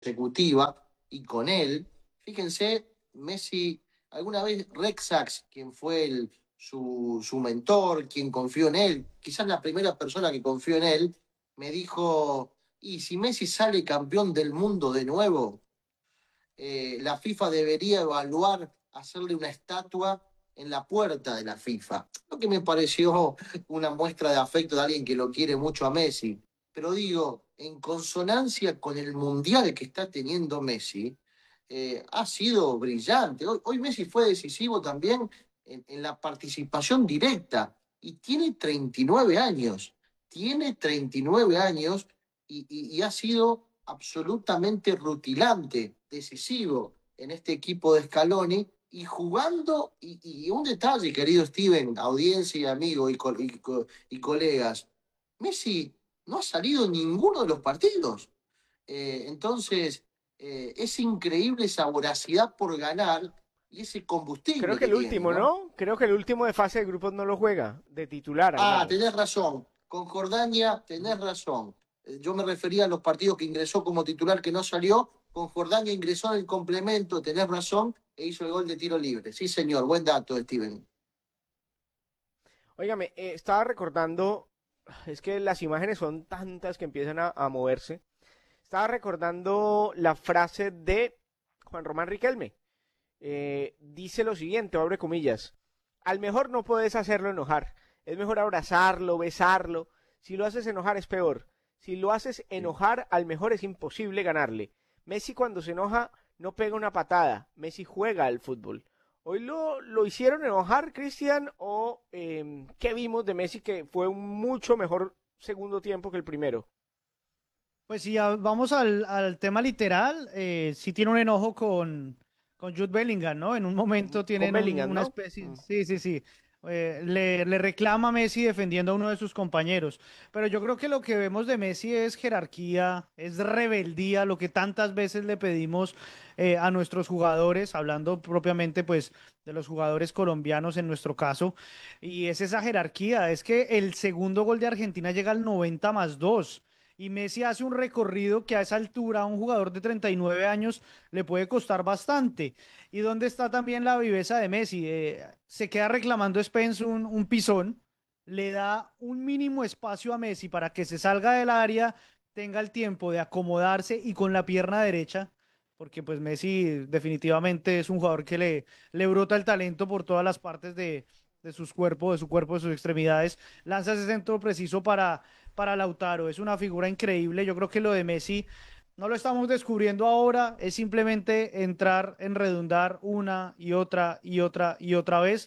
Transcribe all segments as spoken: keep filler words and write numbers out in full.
consecutiva y con él. Fíjense, Messi, alguna vez Rex Sachs, quien fue el, su, su mentor, quien confió en él, quizás la primera persona que confió en él, me dijo, y si Messi sale campeón del mundo de nuevo, eh, la FIFA debería evaluar hacerle una estatua en la puerta de la FIFA. Lo que me pareció una muestra de afecto de alguien que lo quiere mucho a Messi. Pero digo, en consonancia con el mundial que está teniendo Messi, eh, ha sido brillante. Hoy, hoy, Messi fue decisivo también en, en la participación directa y tiene treinta y nueve años. Tiene treinta y nueve años y, y, y ha sido absolutamente rutilante, decisivo en este equipo de Scaloni y jugando, y, y un detalle, querido Steven, audiencia y amigo y, co- y, co- y colegas, Messi no ha salido en ninguno de los partidos. Eh, entonces, eh, es increíble esa voracidad por ganar y ese Creo combustible que que el tiene, último, ¿no? ¿no? Creo que el último de fase de grupos no lo juega, de titular al Ah, menos. tenés razón. Con Jordania tenés razón. Eh, Yo me refería a los partidos que ingresó como titular que no salió. Con Jordania ingresó en el complemento, tenés razón, e hizo el gol de tiro libre. Sí, señor, buen dato, Steven. Óigame, eh, estaba recordando, es que las imágenes son tantas que empiezan a, a moverse. Estaba recordando la frase de Juan Román Riquelme. Eh, dice lo siguiente, abre comillas, al mejor no puedes hacerlo enojar, es mejor abrazarlo, besarlo, si lo haces enojar es peor, si lo haces Sí. enojar al mejor es imposible ganarle. Messi cuando se enoja no pega una patada, Messi juega al fútbol. ¿Hoy lo, lo hicieron enojar, Cristian, o eh, qué vimos de Messi que fue un mucho mejor segundo tiempo que el primero? Pues si ya vamos al, al tema literal, eh, sí tiene un enojo con, con Jude Bellingham, ¿no? En un Con, momento con tienen un- Bellingham, una ¿no? especie, Mm. sí, sí, sí, eh, le, le reclama a Messi defendiendo a uno de sus compañeros, pero yo creo que lo que vemos de Messi es jerarquía, es rebeldía, lo que tantas veces le pedimos eh, a nuestros jugadores, hablando propiamente pues de los jugadores colombianos en nuestro caso, y es esa jerarquía, es que el segundo gol de Argentina llega al noventa más dos. Y Messi hace un recorrido que a esa altura a un jugador de treinta y nueve años le puede costar bastante. ¿Y dónde está también la viveza de Messi? Eh, se queda reclamando Spence un, un pisón, le da un mínimo espacio a Messi para que se salga del área, tenga el tiempo de acomodarse y con la pierna derecha, porque pues Messi definitivamente es un jugador que le, le brota el talento por todas las partes de, de sus cuerpos, de su cuerpo, de sus extremidades, lanza ese centro preciso para para Lautaro. Es una figura increíble. Yo creo que lo de Messi no lo estamos descubriendo ahora, es simplemente entrar en redundar una y otra y otra y otra vez,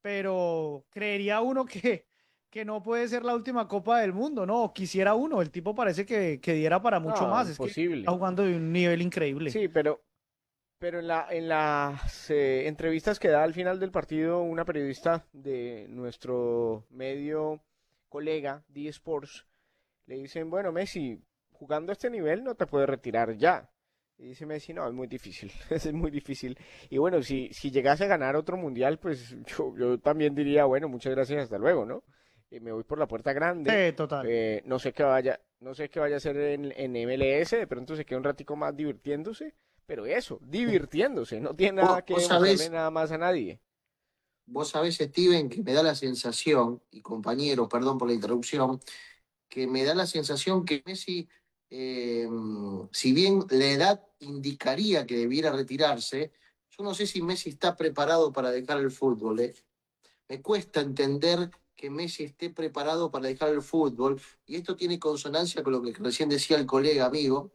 pero creería uno que, que no puede ser la última Copa del Mundo, ¿no? Quisiera uno, el tipo parece que, que diera para mucho No, más, es que está imposible. jugando de un nivel increíble. Sí, pero Pero en la, en las eh, entrevistas que da al final del partido una periodista de nuestro medio colega, D Sports, le dicen, bueno, Messi, jugando a este nivel no te puedes retirar ya. Y dice Messi, no, es muy difícil, es muy difícil. Y bueno, si, si llegase a ganar otro mundial, pues yo, yo también diría, bueno, muchas gracias, hasta luego, ¿no? Eh, me voy por la puerta grande. Sí, total. Eh, no sé qué vaya, no sé qué vaya a hacer en, en M L S, de pronto se queda un ratico más divirtiéndose, pero eso, divirtiéndose, no tiene nada Vos, que vos demostrarle sabés, nada más a nadie. vos sabés, Steven, que me da la sensación, y compañeros, perdón por la interrupción, que me da la sensación que Messi, eh, si bien la edad indicaría que debiera retirarse, yo no sé si Messi está preparado para dejar el fútbol. ¿Eh? Me cuesta entender que Messi esté preparado para dejar el fútbol, y esto tiene consonancia con lo que recién decía el colega amigo,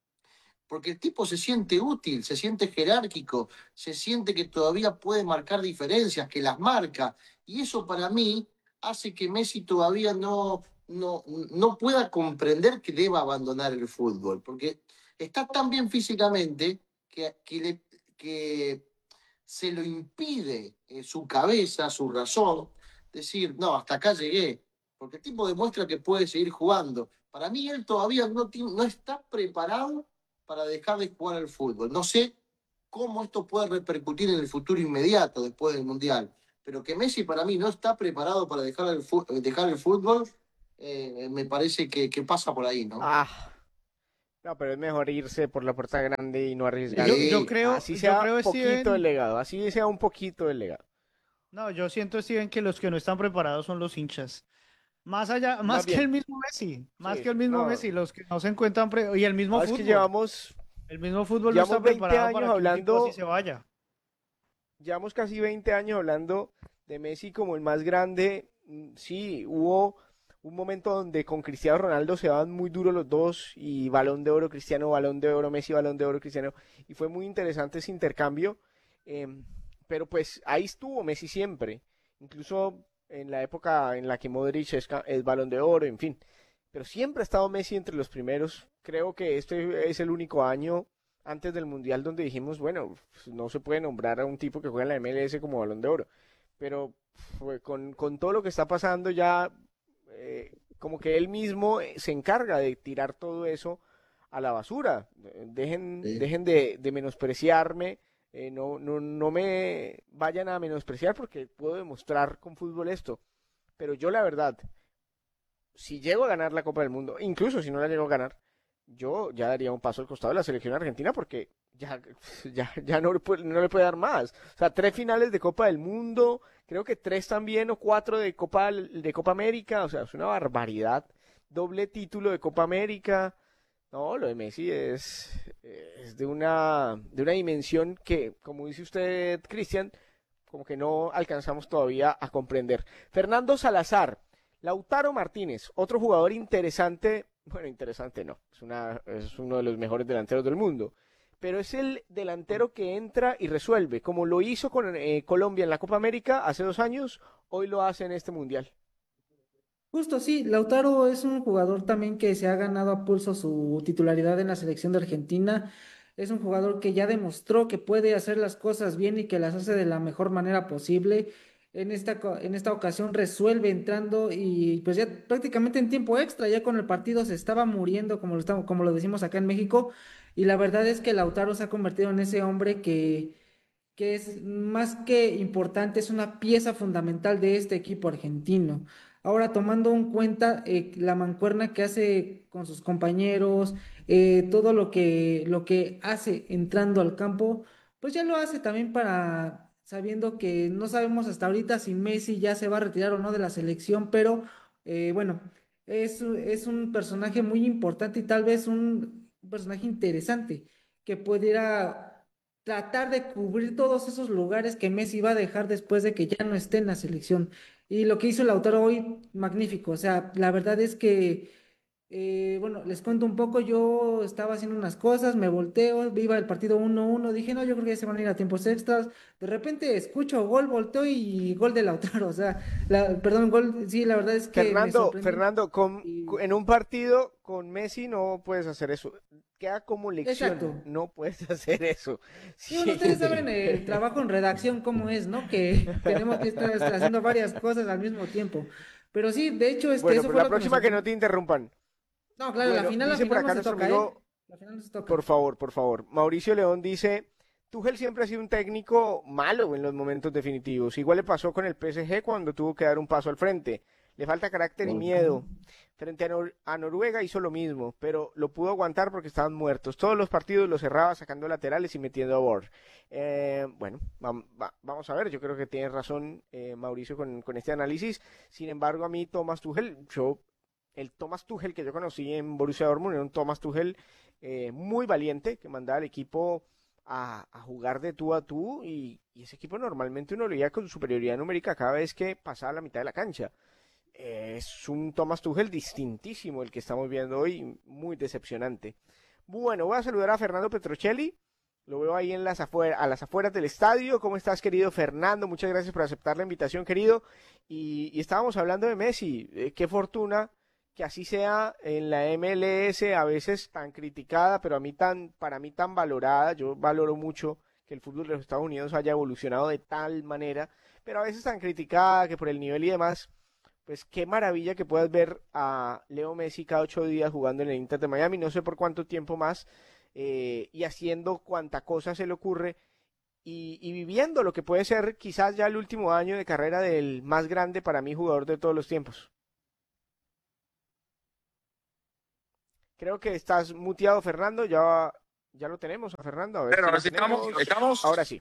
porque el tipo se siente útil, se siente jerárquico, se siente que todavía puede marcar diferencias, que las marca, y eso para mí hace que Messi todavía no, no, no pueda comprender que deba abandonar el fútbol, porque está tan bien físicamente que, que, le, que se lo impide eh, su cabeza, su razón, decir, no, hasta acá llegué, porque el tipo demuestra que puede seguir jugando. Para mí él todavía no, tiene, no está preparado para dejar de jugar al fútbol. No sé cómo esto puede repercutir en el futuro inmediato después del Mundial, pero que Messi para mí no está preparado para dejar el, dejar el fútbol, eh, me parece que, que, pasa por ahí, ¿no? Ah, No, pero es mejor irse por la puerta grande y no arriesgar. Yo, Sí, yo creo, Así yo sea creo, poquito del Steven, legado, así sea un poquito del legado. no, yo siento, Steven, que los que no están preparados son los hinchas. Más allá, Más más que el bien, mismo Messi, más sí, que el sí, mismo no, Messi, los que no se encuentran, pre- y el mismo no, es que fútbol. llevamos, El mismo fútbol no está llevamos veinte preparado años para que un tipo así hablando, se vaya. llevamos casi veinte años hablando de Messi como el más grande. Mm, Sí, hubo un momento donde con Cristiano Ronaldo se daban muy duros los dos y Balón de Oro Cristiano, Balón de Oro Messi, Balón de Oro Cristiano, y fue muy interesante ese intercambio. em, pero pues ahí estuvo Messi siempre, incluso en la época en la que Modric es, ca- es Balón de Oro, en fin. Pero siempre ha estado Messi entre los primeros. Creo que este es el único año antes del Mundial donde dijimos, bueno, pues, no se puede nombrar a un tipo que juega en la M L S como Balón de Oro. Pero fue con, con todo lo que está pasando ya, eh, como que él mismo eh, se encarga de tirar todo eso a la basura. Eh, Dejen, sí. dejen de, de menospreciarme, eh, no, no, no me vayan a menospreciar porque puedo demostrar con fútbol esto. Pero yo la verdad, si llego a ganar la Copa del Mundo, incluso si no la llego a ganar, yo ya daría un paso al costado de la selección argentina porque ya, ya, ya no, le puede, no le puede dar más. O sea, tres finales de Copa del Mundo, creo que tres también o cuatro de Copa, de Copa América, o sea, es una barbaridad. Doble título de Copa América. No, lo de Messi es, es de una, de una dimensión que, como dice usted, Cristian, como que no alcanzamos todavía a comprender. Fernando Salazar, Lautaro Martínez, otro jugador interesante, bueno, interesante no, es, una, es uno de los mejores delanteros del mundo, pero es el delantero que entra y resuelve, como lo hizo con eh, Colombia en la Copa América hace dos años, hoy lo hace en este Mundial. Justo sí, Lautaro es un jugador también que se ha ganado a pulso su titularidad en la selección de Argentina. Es un jugador que ya demostró que puede hacer las cosas bien y que las hace de la mejor manera posible. En esta, co- en esta ocasión resuelve entrando y pues ya prácticamente en tiempo extra, ya con el partido se estaba muriendo, como lo estamos, como lo decimos acá en México. Y la verdad es que Lautaro se ha convertido en ese hombre que que es más que importante, es una pieza fundamental de este equipo argentino. Ahora, tomando en cuenta eh, la mancuerna que hace con sus compañeros, eh, todo lo que, lo que hace entrando al campo, pues ya lo hace también para, sabiendo que no sabemos hasta ahorita si Messi ya se va a retirar o no de la selección, pero eh, bueno, es, es un personaje muy importante y tal vez un personaje interesante que pudiera tratar de cubrir todos esos lugares que Messi va a dejar después de que ya no esté en la selección. Y lo que hizo Lautaro hoy, magnífico. O sea, la verdad es que, eh, bueno, les cuento un poco, yo estaba haciendo unas cosas, me volteo, iba el partido uno uno, dije, no, yo creo que ya se van a ir a tiempos extras. De repente escucho gol, volteo y gol de Lautaro. O sea, la, perdón, gol, sí, la verdad es que me Fernando, sorprendió. Fernando, con, Y, en un partido con Messi no puedes hacer eso. Queda como exacto. lección, no puedes hacer eso. Y bueno, Sí. ustedes saben el trabajo en redacción cómo es, ¿no? Que tenemos que estar haciendo varias cosas al mismo tiempo. Pero sí, de hecho, este, Bueno, eso pero fue la lo que me próxima que no sorprendió. te interrumpan. No, claro, la Bueno, final, la dice por final no acá se nuestro toca, ¿eh? amigo, La final no se toca. por favor, por favor. Mauricio León dice, Tuchel siempre ha sido un técnico malo en los momentos definitivos. Igual le pasó con el P S G cuando tuvo que dar un paso al frente. Le falta carácter y miedo. Frente a, Nor- a Noruega hizo lo mismo, pero lo pudo aguantar porque estaban muertos. Todos los partidos los cerraba sacando laterales y metiendo a Bord. Eh, bueno, vam- va- vamos a ver. Yo creo que tienes razón, eh, Mauricio, con, con este análisis. Sin embargo, a mí Thomas Tuchel, yo, el Thomas Tuchel que yo conocí en Borussia Dortmund era un Thomas Tuchel eh, muy valiente que mandaba al equipo a, a jugar de tú a tú y, y ese equipo normalmente uno lo veía con superioridad numérica cada vez que pasaba la mitad de la cancha. Eh, es un Thomas Tuchel distintísimo el que estamos viendo hoy, muy decepcionante. Bueno, voy a saludar a Fernando Petrocelli. Lo veo ahí en las afuera, a las afueras del estadio. ¿Cómo estás, querido Fernando? Muchas gracias por aceptar la invitación, querido. Y, y estábamos hablando de Messi. Eh, qué fortuna que así sea en la M L S, a veces tan criticada, pero a mí tan, para mí tan valorada. Yo valoro mucho que el fútbol de los Estados Unidos haya evolucionado de tal manera, pero a veces tan criticada que por el nivel y demás. Pues qué maravilla que puedas ver a Leo Messi cada ocho días jugando en el Inter de Miami, no sé por cuánto tiempo más, eh, y haciendo cuanta cosa se le ocurre y, y viviendo lo que puede ser quizás ya el último año de carrera del más grande para mí jugador de todos los tiempos. Creo que estás muteado, Fernando. Ya, ya lo tenemos a Fernando. A ver Pero si lo ahora sí estamos, tenemos. estamos. Ahora sí.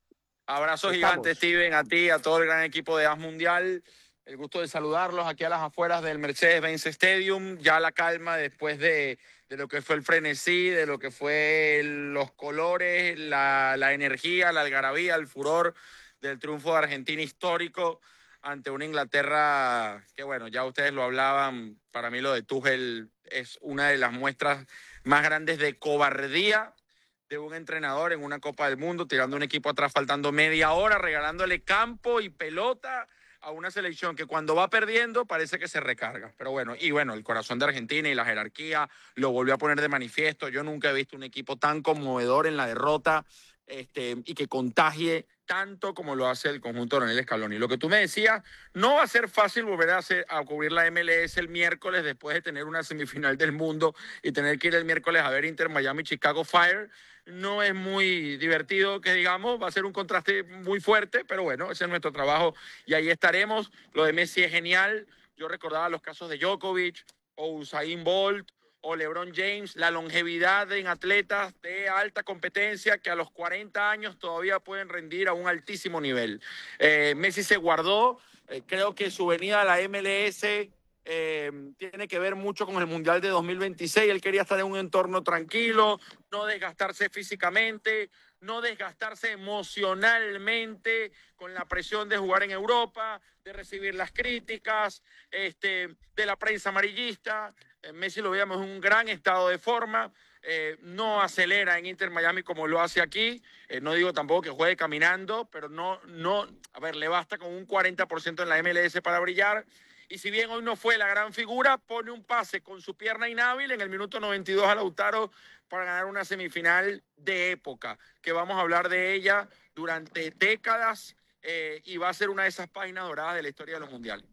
Abrazo Estamos. gigante, Steven, a ti, a todo el gran equipo de A S Mundial. El gusto de saludarlos aquí a las afueras del Mercedes-Benz Stadium. Ya la calma después de, de lo que fue el frenesí, de lo que fue los colores, la, la energía, la algarabía, el furor del triunfo de Argentina histórico ante una Inglaterra que, bueno, ya ustedes lo hablaban. Para mí lo de Tuchel es una de las muestras más grandes de cobardía de un entrenador en una Copa del Mundo, tirando un equipo atrás faltando media hora, regalándole campo y pelota a una selección que cuando va perdiendo parece que se recarga. Pero bueno, y bueno, el corazón de Argentina y la jerarquía lo volvió a poner de manifiesto. Yo nunca he visto un equipo tan conmovedor en la derrota este, y que contagie tanto como lo hace el conjunto de Lionel Scaloni. Lo que tú me decías, no va a ser fácil volver a, hacer, a cubrir la M L S el miércoles después de tener una semifinal del mundo y tener que ir el miércoles a ver Inter Miami Chicago Fire. No es muy divertido, que digamos, va a ser un contraste muy fuerte, pero bueno, ese es nuestro trabajo y ahí estaremos. Lo de Messi es genial. Yo recordaba los casos de Djokovic o Usain Bolt o LeBron James, la longevidad en atletas de alta competencia que a los cuarenta años todavía pueden rendir a un altísimo nivel. Eh, Messi se guardó, eh, creo que su venida a la M L S eh, tiene que ver mucho con el Mundial de dos mil veintiséis. Él quería estar en un entorno tranquilo, no desgastarse físicamente, no desgastarse emocionalmente con la presión de jugar en Europa, de recibir las críticas este, de la prensa amarillista. Eh, Messi lo veíamos en un gran estado de forma. Eh, no acelera en Inter Miami como lo hace aquí. Eh, no digo tampoco que juegue caminando, pero no, no, a ver, le basta con un cuarenta por ciento en la M L S para brillar. Y si bien hoy no fue la gran figura, pone un pase con su pierna inhábil en el minuto noventa y dos a Lautaro para ganar una semifinal de época, que vamos a hablar de ella durante décadas eh, y va a ser una de esas páginas doradas de la historia de los mundiales.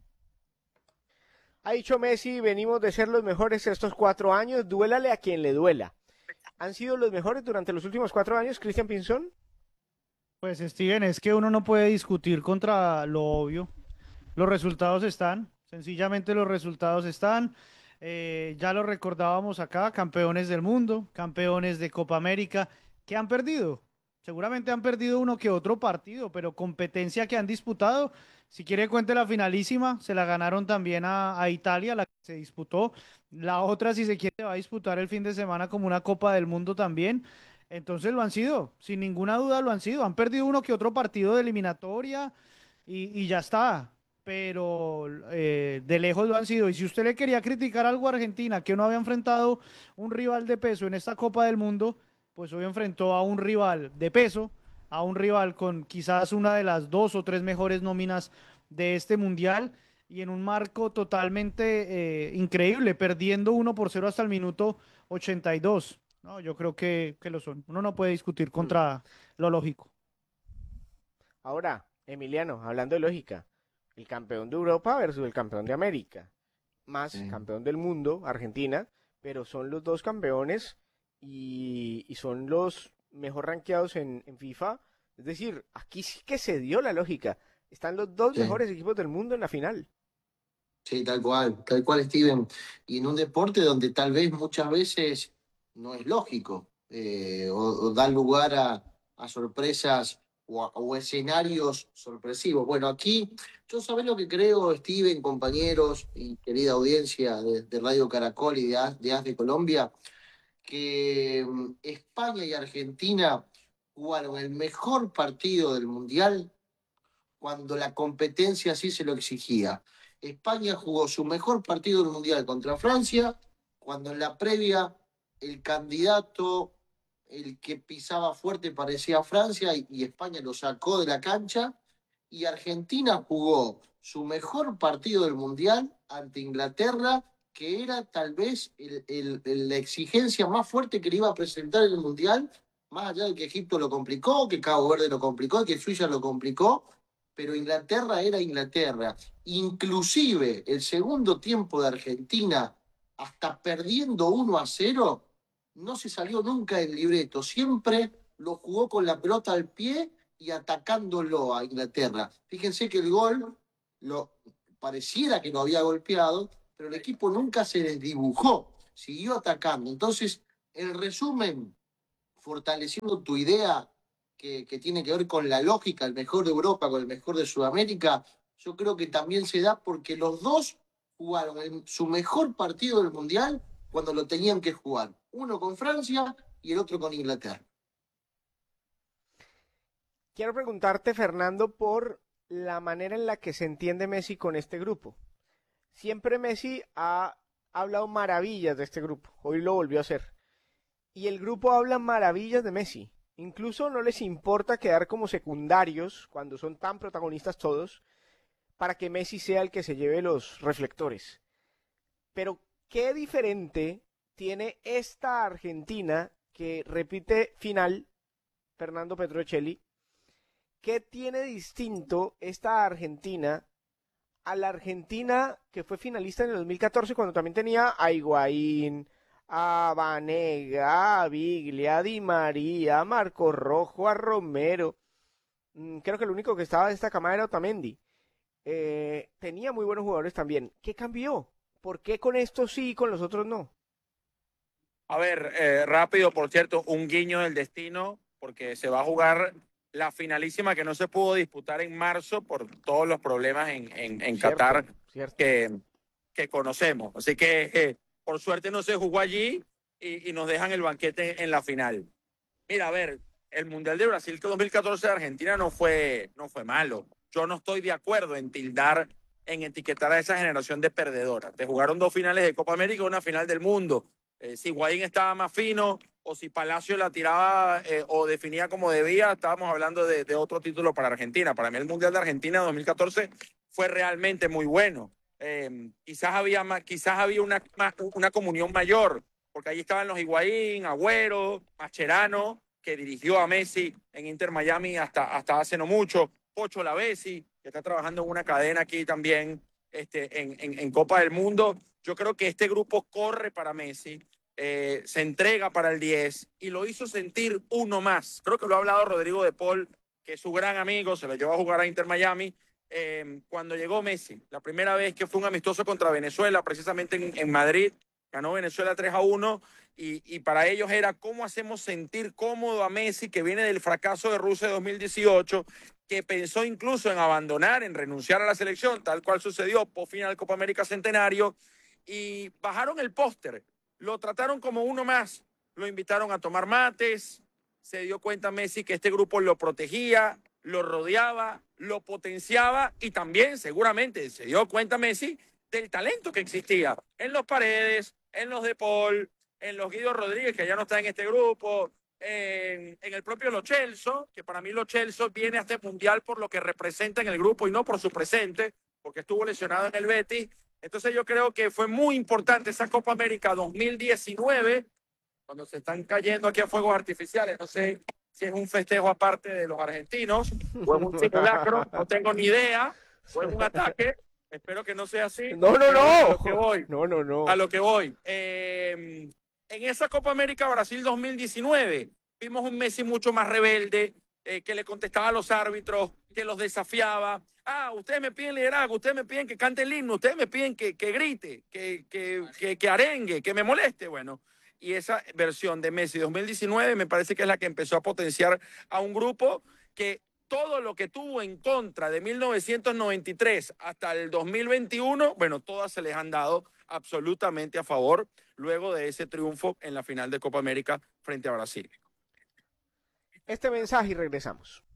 Ha dicho Messi, venimos de ser los mejores estos cuatro años, duélale a quien le duela. ¿Han sido los mejores durante los últimos cuatro años, Cristian Pinzón? Pues Steven, es que uno no puede discutir contra lo obvio. Los resultados están, sencillamente los resultados están. Eh, ya lo recordábamos acá, campeones del mundo, campeones de Copa América, que han perdido. Seguramente han perdido uno que otro partido, pero competencia que han disputado. Si quiere cuente la finalísima, se la ganaron también a, a Italia, la que se disputó. La otra, si se quiere, va a disputar el fin de semana como una Copa del Mundo también. Entonces lo han sido, sin ninguna duda lo han sido. Han perdido uno que otro partido de eliminatoria y, y ya está. Pero eh, de lejos lo han sido. Y si usted le quería criticar algo a Argentina, que no había enfrentado un rival de peso en esta Copa del Mundo, pues hoy enfrentó a un rival de peso, a un rival con quizás una de las dos o tres mejores nóminas de este mundial y en un marco totalmente eh, increíble, perdiendo uno por cero hasta el minuto ochenta y dos. No, yo creo que, que lo son. Uno no puede discutir contra lo lógico. Ahora, Emiliano, hablando de lógica, el campeón de Europa versus el campeón de América, más Sí. campeón del mundo, Argentina, pero son los dos campeones y, y son los mejor rankeados en, en FIFA. Es decir, aquí sí que se dio la lógica. Están los dos Sí. mejores equipos del mundo en la final. Sí, tal cual, tal cual, Steven. Y en un deporte donde tal vez muchas veces no es lógico, eh, o, o da lugar a, a sorpresas o, a- o escenarios sorpresivos. Bueno, aquí yo sabés lo que creo, Steven, compañeros y querida audiencia de, de Radio Caracol y de, As- de As de Colombia, que mm, España y Argentina jugaron el mejor partido del Mundial cuando la competencia así se lo exigía. España jugó su mejor partido del Mundial contra Francia, cuando en la previa el candidato, el que pisaba fuerte parecía Francia y, y España lo sacó de la cancha, y Argentina jugó su mejor partido del Mundial ante Inglaterra, que era tal vez el- el- el- la exigencia más fuerte que le iba a presentar en el Mundial, más allá de que Egipto lo complicó, que Cabo Verde lo complicó, que Suiza lo complicó, pero Inglaterra era Inglaterra. Inclusive el segundo tiempo de Argentina, hasta perdiendo uno a cero, no se salió nunca del libreto, siempre lo jugó con la pelota al pie y atacándolo a Inglaterra. Fíjense que el gol lo, pareciera que lo había golpeado, pero el equipo nunca se desdibujó, siguió atacando. Entonces, el resumen, fortaleciendo tu idea que, que tiene que ver con la lógica, el mejor de Europa con el mejor de Sudamérica, yo creo que también se da porque los dos jugaron el, su mejor partido del Mundial cuando lo tenían que jugar. Uno con Francia y el otro con Inglaterra. Quiero preguntarte, Fernando, por la manera en la que se entiende Messi con este grupo. Siempre Messi ha hablado maravillas de este grupo, hoy lo volvió a hacer. Y el grupo habla maravillas de Messi. Incluso no les importa quedar como secundarios cuando son tan protagonistas todos, para que Messi sea el que se lleve los reflectores. Pero, ¿qué diferente tiene esta Argentina que repite final, Fernando Petrocelli? ¿Qué tiene distinto esta Argentina a la Argentina que fue finalista en el dos mil catorce cuando también tenía a Higuaín, a Vanega, a Biglia, a Di María, a Marco Rojo, a Romero? Creo que el único que estaba de esta camada era Otamendi. Eh, tenía muy buenos jugadores también. ¿Qué cambió? ¿Por qué con estos sí y con los otros no? A ver, eh, rápido, por cierto, un guiño del destino, porque se va a jugar la finalísima que no se pudo disputar en marzo por todos los problemas en, en, en Cierto, Qatar cierto. Que, que conocemos. Así que, eh, por suerte, no se jugó allí y, y nos dejan el banquete en la final. Mira, a ver, el Mundial de Brasil dos mil catorce de Argentina no fue, no fue malo. Yo no estoy de acuerdo en tildar, en etiquetar a esa generación de perdedoras. Te jugaron dos finales de Copa América y una final del mundo. Eh, si Higuaín estaba más fino o si Palacio la tiraba eh, o definía como debía, estábamos hablando de, de otro título para Argentina. Para mí el Mundial de Argentina dos mil catorce fue realmente muy bueno. Eh, quizás había, más, quizás había una, más, una comunión mayor, porque ahí estaban los Higuaín, Agüero, Mascherano, que dirigió a Messi en Inter Miami hasta, hasta hace no mucho, Pocho Lavezzi, que está trabajando en una cadena aquí también este, en, en, en Copa del Mundo. Yo creo que este grupo corre para Messi, eh, se entrega para el diez y lo hizo sentir uno más. Creo que lo ha hablado Rodrigo de Paul, que es su gran amigo, se lo llevó a jugar a Inter Miami. Eh, cuando llegó Messi, la primera vez que fue un amistoso contra Venezuela, precisamente en, en Madrid, ganó Venezuela tres a uno y, y para ellos era cómo hacemos sentir cómodo a Messi, que viene del fracaso de Rusia de dos mil dieciocho, que pensó incluso en abandonar, en renunciar a la selección, tal cual sucedió post final Copa América Centenario, y bajaron el póster, lo trataron como uno más, lo invitaron a tomar mates, se dio cuenta Messi que este grupo lo protegía, lo rodeaba, lo potenciaba y también seguramente se dio cuenta Messi del talento que existía en los Paredes, en los de Paul, en los Guido Rodríguez, que ya no está en este grupo, en, en el propio Lo Celso, que para mí Lo Celso viene a este mundial por lo que representa en el grupo y no por su presente, porque estuvo lesionado en el Betis. Entonces yo creo que fue muy importante esa Copa América dos mil diecinueve, cuando se están cayendo aquí a fuegos artificiales. No sé si es un festejo aparte de los argentinos o es un simulacro, no tengo ni idea, o es un ataque. Espero que no sea así. No, no, no. A lo que voy. No, no, no. A lo que voy. Eh, en esa Copa América Brasil dos mil diecinueve vimos un Messi mucho más rebelde, eh, que le contestaba a los árbitros, que los desafiaba. Ah, ustedes me piden liderazgo, ustedes me piden que cante el himno, ustedes me piden que, que grite, que, que, que, que arengue, que me moleste. Bueno, y esa versión de Messi dos mil diecinueve me parece que es la que empezó a potenciar a un grupo que todo lo que tuvo en contra de mil novecientos noventa y tres hasta el dos mil veintiuno, bueno, todas se les han dado absolutamente a favor luego de ese triunfo en la final de Copa América frente a Brasil. Este mensaje y regresamos.